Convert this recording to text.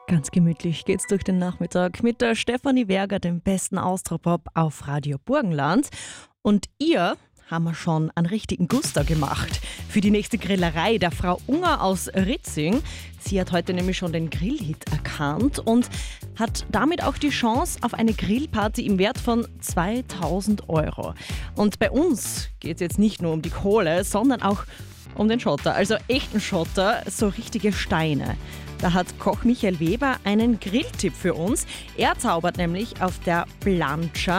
Ganz gemütlich geht's durch den Nachmittag mit der Stefanie Werger, dem besten Austropop auf Radio Burgenland. Und ihr haben wir schon einen richtigen Guster gemacht für die nächste Grillerei der Frau Unger aus Ritzing. Sie hat heute nämlich schon den Grillhit erkannt und hat damit auch die Chance auf eine Grillparty im Wert von 2.000 €. Und bei uns geht es jetzt nicht nur um die Kohle, sondern auch um den Schotter, also echten Schotter, so richtige Steine. Da hat Koch Michael Weber einen Grilltipp für uns. Er zaubert nämlich auf der Plancha